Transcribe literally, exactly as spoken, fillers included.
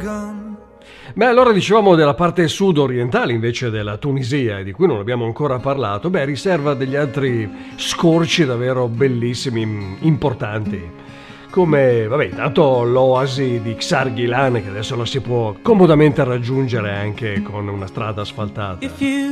Beh, allora dicevamo della parte sud-orientale invece della Tunisia, di cui non abbiamo ancora parlato. Beh, riserva degli altri scorci davvero bellissimi, importanti, come, vabbè, intanto l'oasi di Xarghilan, che adesso la si può comodamente raggiungere anche con una strada asfaltata.